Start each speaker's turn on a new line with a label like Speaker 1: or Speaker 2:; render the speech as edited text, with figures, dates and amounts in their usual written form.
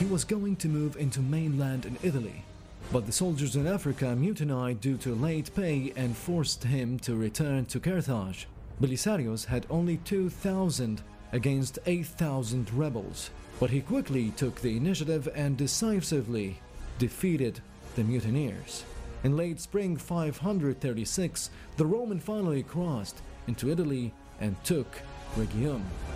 Speaker 1: he was going to move into mainland in Italy. But the soldiers in Africa mutinied due to late pay and forced him to return to Carthage. Belisarius had only 2,000 against 8,000 rebels, but he quickly took the initiative and decisively defeated the mutineers. In late spring 536, the Roman finally crossed into Italy and took Rhegium.